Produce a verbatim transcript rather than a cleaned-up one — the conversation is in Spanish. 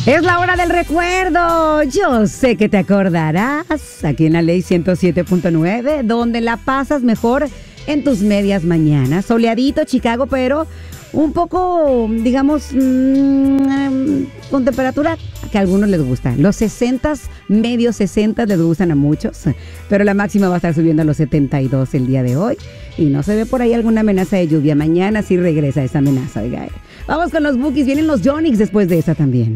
Es la hora del recuerdo. Yo sé que te acordarás. Aquí en la Ley ciento siete punto nueve, donde la pasas mejor en tus medias mañanas. Soleadito, Chicago, pero un poco, digamos, mmm, con temperatura que a algunos les gusta. Los sesentas, medio sesentas les gustan a muchos, pero la máxima va a estar subiendo a los setenta y dos el día de hoy. Y no se ve por ahí alguna amenaza de lluvia. Mañana sí regresa esa amenaza, oiga. Vamos con los Bookies, vienen los Yonix después de esa también.